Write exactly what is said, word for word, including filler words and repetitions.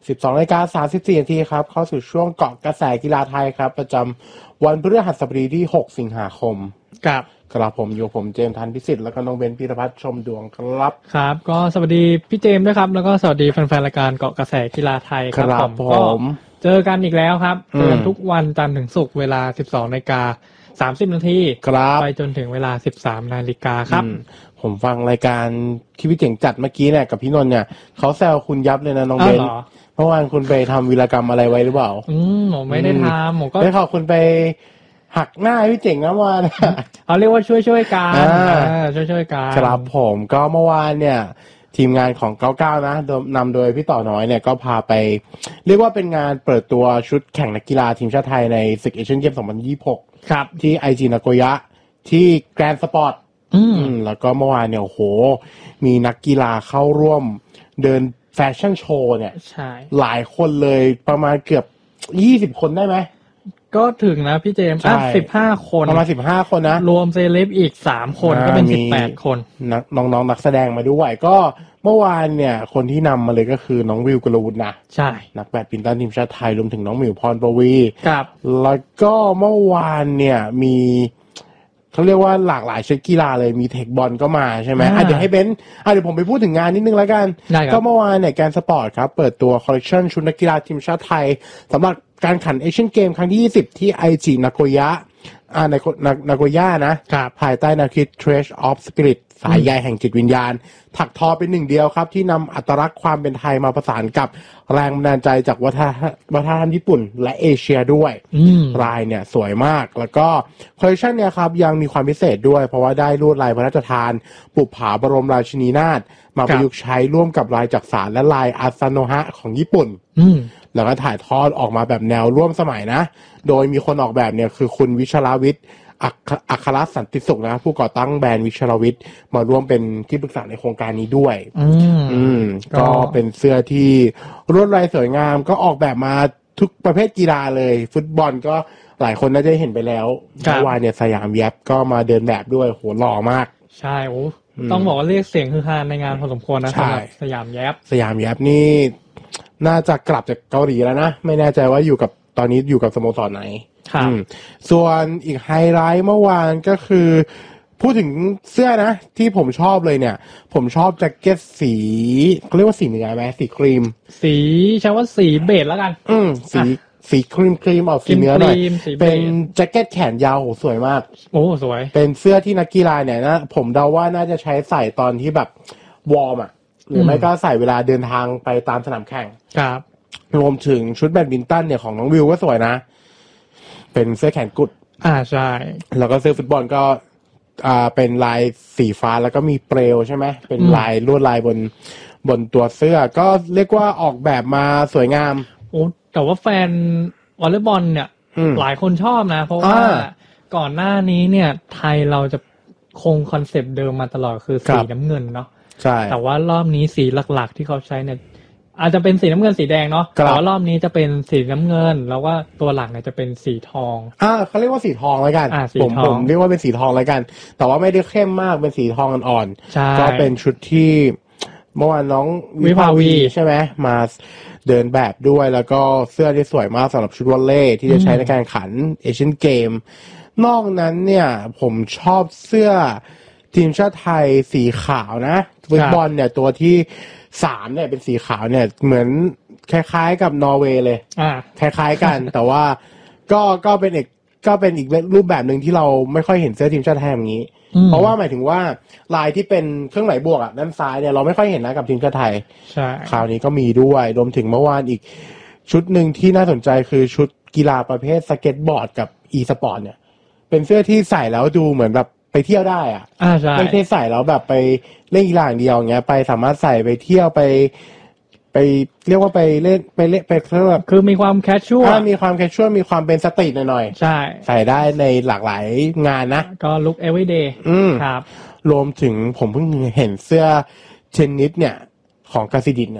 สิบสองนาฬิกาสามสิบสี่นาทีครับเข้าสู่ช่วงเกาะกระแสกีฬาไทยครับประจำวันพฤหัสบดีที่หกสิงหาคมครับครับผมอยู่ผมเจมส์ทันพิสิทธิ์แล้วก็น้องเบนพีรพัฒน์ชมดวงครับครับก็สวัสดีพี่เจมส์ด้วยครับแล้วก็สวัสดีแฟนๆรายการเกาะกระแสกีฬาไทยครับผมก็เจอกันอีกแล้วครับเจอทุกวันจันทร์ถึงศุกร์เวลา สิบสองนาฬิกาสามสิบนาทีไปจนถึงเวลา สิบสามนาฬิกาครับผมฟังรายการที่พี่เจ๋งจัดเมื่อกี้เนี่ยกับพี่นนท์เนี่ยเขาแซวคุณยับเลยนะน้องเบนเมื่อวานคุณไปทำวีรกรรมอะไรไว้หรือเปล่าอืมผมไม่ได้ทำผมก็ได้ข่าวคุณไปหักหน้าพี่เจ๋งนะเมื่อวานเขาเรียกว่าช่วยช่วยกันช่วยช่วยกันครับผมก็เมื่อวานเนี่ยทีมงานของเก้าเก้านะนำโดยพี่ต่อน้อยเนี่ยก็พาไปเรียกว่าเป็นงานเปิดตัวชุดแข่งนักกีฬาทีมชาติไทยในศึกเอเชียนเกมสองพันยี่สิบหกครับที่ไอจีนาโกยะที่แกรนด์สปอร์ตอืมแล้วก็เมื่อวานเนี่ยโอ้โหมีนักกีฬาเข้าร่วมเดินแฟชั่นโชว์เนี่ยใช่หลายคนเลยประมาณเกือบยี่สิบคนได้ไหมก็ถึงนะพี่เจมส์อ่ะสิบห้าคนประมาณสิบห้าคนนะรวมเซเลบอีกสามคนก็เป็นสิบแปดคนนักน้องๆนักแสดงมาด้วยก็เมื่อวานเนี่ยคนที่นำมาเลยก็คือน้องวิวกลวุฒินะใช่นักแบดมินตันทีมชาติไทยรวมถึงน้องหมิวพรประวีครับแล้วก็เมื่อวานเนี่ยมีเขาเรียกว่าหลากหลายชนิดกีฬาเลยมีเทคบอลก็มาใช่ไหมอ่ะเดี๋ยวให้เบนซ์อ่ะเดี๋ยวผมไปพูดถึงงานนิดนึงแล้วกันก็เมื่อวานเนี่ยแกนสปอร์ตครับเปิดตัวคอลเลคชันชุดนักกีฬาทีมชาติไทยสำหรับการขันเอเชียนเกมครั้งที่ยี่สิบที่ไอจินาโกยะอ่าในนาโกย่านะภายใต้แนวคิด Trace of Spirit สายใยแห่งจิตวิญญาณถักทอเป็นหนึ่งเดียวครับที่นำอัตลักษณ์ความเป็นไทยมาผสานกับแรงบันดาลใจจากวัฒนธรรมญี่ปุ่นและเอเชียด้วยลายเนี่ยสวยมากแล้วก็คอลเลคชันเนี่ยครับยังมีความพิเศษด้วยเพราะว่าได้ลวดลายพระราชทานปุปผาบรมราชินีนาถมาประยุกต์ใช้ร่วมกับลายจักษานและลายอาซาโนะฮะของญี่ปุ่นแล้วก็ถ่ายทอดออกมาแบบแนวร่วมสมัยนะโดยมีคนออกแบบเนี่ยคือคุณวิชราวิทย์อัครสันติสุขนะผู้ก่อตั้งแบรนด์วิชราวิทย์มาร่วมเป็นที่ปรึกษาในโครงการนี้ด้วยอืมอืมก็เป็นเสื้อที่ลวดลายสวยงามก็ออกแบบมาทุกประเภทกีฬาเลยฟุตบอลก็หลายคนน่าจะเห็นไปแล้วเมื่อวานเนี่ยสยามแยบก็มาเดินแบบด้วยโหหล่อมากใช่โอ้ต้องบอกว่าเรียกเสียงคือฮาในงานพอสมควรนะสำหรับสยามแยบสยามแยบนี่น่าจะกลับจากเกาหลีแล้วนะไม่แน่ใจว่าอยู่กับตอนนี้อยู่กับสโมสรไหนครับส่วนอีกไฮไลท์เมื่อวานก็คือพูดถึงเสื้อนะที่ผมชอบเลยเนี่ยผมชอบแจ็คเก็ตสีเขาเรียกว่าสีเหนือไหมสีครีมสีใช้ว่าสีเบจแล้วกันอืมสีสีครีมครีมออกสีเนื้อหน่อยเป็นแจ็คเก็ตแขนยาวโหสวยมากโอ้สวยเป็นเสื้อที่นักกีฬาเนี่ยนะผมเดาว่าน่าจะใช้ใส่ตอนที่แบบวอร์มอ่ะหรือไม่ก็ใส่เวลาเดินทางไปตามสนามแข่งครับรวมถึงชุดแบดมินตันเนี่ยของน้องวิวก็สวยนะเป็นเสื้อแขนกุดอ่าใช่แล้วก็เสื้อฟุตบอลก็อ่าเป็นลายสีฟ้าแล้วก็มีเปลวใช่ไหมเป็นลายลวดลายบนบนตัวเสื้อก็เรียกว่าออกแบบมาสวยงามโอ้แต่ว่าแฟนวอลเลย์บอลเนี่ยหลายคนชอบนะเพราะว่าก่อนหน้านี้เนี่ยไทยเราจะคงคอนเซปต์เดิมมาตลอดคือสีน้ำเงินเนาะใช่แต่ว่ารอบนี้สีหลักๆที่เขาใช้เนี่ยอาจจะเป็นสีน้ำเงินสีแดงเนาะแต่ว่ารอบนี้จะเป็นสีน้ำเงินแล้วว่าตัวหลักเนี่ยจะเป็นสีทองอ่าเขาเรียกว่าสีทองแล้วกันผมผมเรียกว่าเป็นสีทองแล้วกันแต่ว่าไม่ได้เข้มมากเป็นสีทองอ่อนๆก็เป็นชุดที่เมื่อวานน้องวิภาวีใช่ไหมมาเดินแบบด้วยแล้วก็เสื้อที่สวยมากสำหรับชุดวอลเลย์ที่จะใช้ในการขันเอเชียนเกมนอกนั้นเนี่ยผมชอบเสื้อทีมชาติไทยสีขาวนะฟุตบอลเนี่ยตัวที่สามเนี่ยเป็นสีขาวเนี่ยเหมือนคล้ายๆกับนอร์เวย์เลยอ่าคล้ายๆกัน แต่ว่าก็ก็เป็นอีกก็เป็นอีกรูปแบบหนึ่งที่เราไม่ค่อยเห็นเสื้อทีมชาติไทยอย่างนี้เพราะว่าหมายถึงว่าลายที่เป็นเครื่องหมายบวกอ่ะด้านซ้ายเนี่ยเราไม่ค่อยเห็นนะกับทีมชาติไทยใช่คราวนี้ก็มีด้วยรวมถึงเมื่อวานอีกชุดหนึ่งที่น่าสนใจคือชุดกีฬาประเภทสเก็ตบอร์ดกับอีสปอร์ตเนี่ยเป็นเสื้อที่ใส่แล้วดูเหมือนแบบไปเที่ยวได้อ่ะอ่าใช่ไม่ใช่ใส่แล้วแบบไปเล่นกีฬาอย่างเดียวอย่างเงี้ยไปสามารถใส่ไปเที่ยวไปไปเรียกว่าไปเล่นไปเล่นไปเแบบคือมีความแคชชวลมีความแคชชวลมีความเป็นสตรีทหน่อยๆใช่ใส่ได้ในหลากหลายงานนะก็ลุค everyday อืมครับรวมถึงผมเพิ่งเห็นเสื้อเทนนิสเนี่ยของกาซิดิน